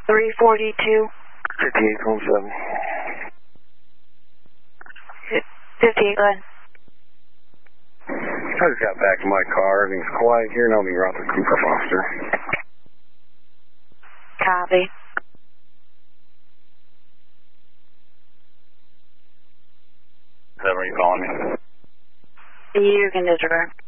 342. 5817. 58, go ahead. I just got back to my car. Everything's quiet here. Nobody around the Cooper Foster. Copy. Is that where you calling me? You can disregard.